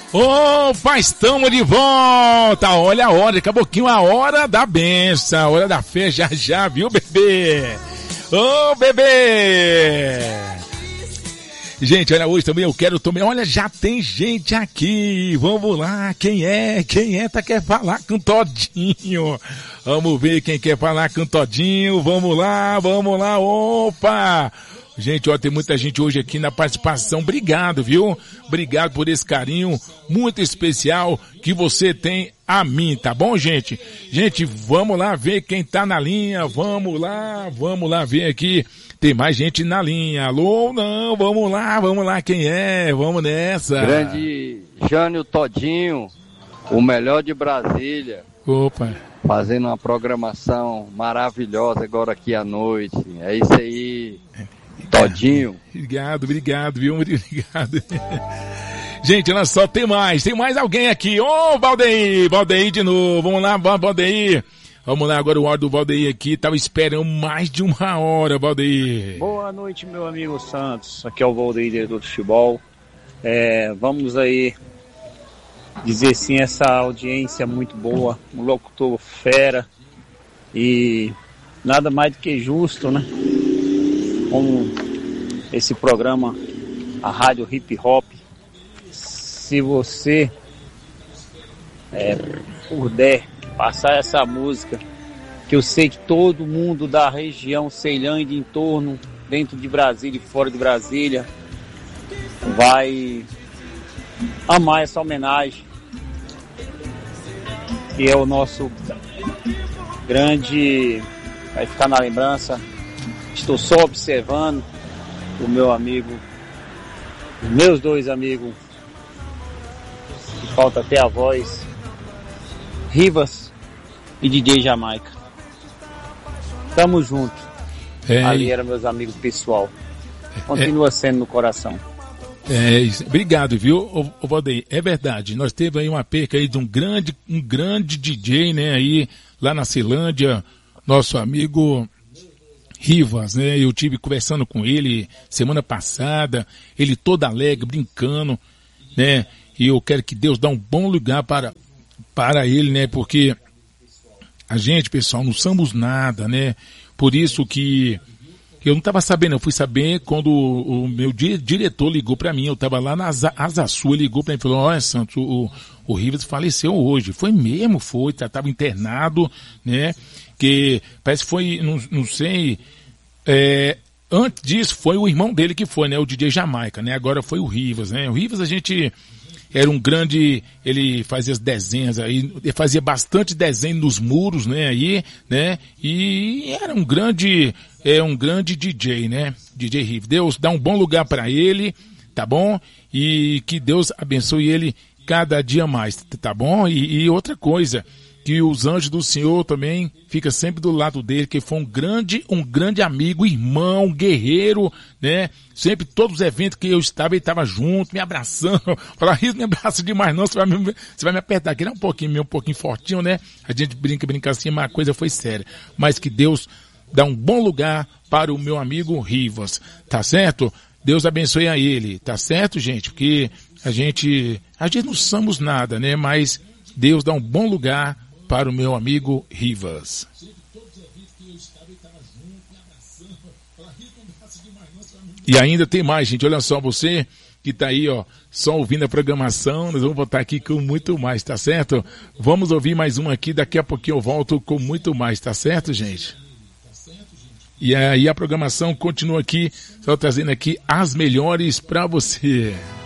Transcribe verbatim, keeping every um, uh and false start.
Opa, estamos de volta. Olha a hora, daqui a pouquinho a hora da benção, a hora da fé já já, viu, bebê? Ô, bebê! Gente, olha, hoje também eu quero também, olha, já tem gente aqui, vamos lá, quem é, quem é, tá quer falar com Todinho, vamos ver quem quer falar com Todinho, vamos lá, vamos lá, opa! Gente, ó, tem muita gente hoje aqui na participação, obrigado, viu? Obrigado por esse carinho muito especial que você tem a mim, tá bom, gente? Gente, vamos lá ver quem tá na linha, vamos lá, vamos lá ver aqui. Tem mais gente na linha. Alô, não, vamos lá, vamos lá, quem é? Vamos nessa. Grande Jânio Todinho, o melhor de Brasília. Opa. Fazendo uma programação maravilhosa agora aqui à noite. É isso aí, Todinho. Obrigado, obrigado, viu? Obrigado. Gente, olha só, tem mais, tem mais alguém aqui. Ô, Valdeir, Valdeir de novo. Vamos lá, Valdeir. Vamos lá, agora o áudio do Valdeir aqui, tava esperando mais de uma hora, Valdeir. Boa noite, meu amigo Santos, aqui é o Valdeir, diretor de futebol. É, vamos aí dizer sim, essa audiência muito boa, um locutor fera e nada mais do que justo, né? Com esse programa, a Rádio Hip Hop, se você é, puder passar essa música, que eu sei que todo mundo da região Ceilândia e de entorno, dentro de Brasília e fora de Brasília, vai amar essa homenagem, que é o nosso grande, vai ficar na lembrança. Estou só observando o meu amigo, os meus dois amigos, que falta até a voz, Rivas e D J Jamaica. Tamo junto. É, ali era meus amigos pessoal. Continua é, sendo no coração. É, obrigado, viu, ô, ô Valdeir? É verdade, nós teve aí uma perca aí de um grande, um grande D J, né, aí, lá na Ceilândia, nosso amigo Rivas, né, eu tive conversando com ele semana passada, ele todo alegre, brincando, né, e eu quero que Deus dê um bom lugar para, para ele, né, porque a gente, pessoal, não somos nada, né? Por isso que eu não estava sabendo, eu fui saber quando o, o meu di- diretor ligou para mim, eu estava lá na Asa, Asa Sul, ele ligou para mim e falou, olha, Santos, o, o Rivas faleceu hoje. Foi mesmo, foi, estava internado, né? Que parece que foi, não, não sei, é, antes disso foi o irmão dele que foi, né? O D J Jamaica, né? Agora foi o Rivas, né? O Rivas a gente... Era um grande, ele fazia as desenhas aí, ele fazia bastante desenho nos muros, né, aí, né, e era um grande, é um grande D J, né, D J Riv. Deus dá um bom lugar para ele, tá bom? E que Deus abençoe ele cada dia mais, tá bom? E, e outra coisa, que os anjos do Senhor também ficam sempre do lado dele, que foi um grande, um grande amigo, irmão, guerreiro, né? Sempre todos os eventos que eu estava, ele estava junto, me abraçando. Falar, isso me abraça demais não, você vai me, você vai me apertar aqui, é um pouquinho, meio um pouquinho fortinho, né? A gente brinca, brinca assim, mas a coisa foi séria. Mas que Deus dá um bom lugar para o meu amigo Rivas, tá certo? Deus abençoe a ele, tá certo, gente? Porque a gente, a gente não somos nada, né? Mas Deus dá um bom lugar para o meu amigo Rivas. E ainda tem mais, gente. Olha só, você que tá aí, ó, só ouvindo a programação, nós vamos voltar aqui com muito mais, tá certo? Vamos ouvir mais um aqui, daqui a pouquinho eu volto com muito mais, tá certo, gente? E aí a programação continua aqui, só trazendo aqui as melhores para você.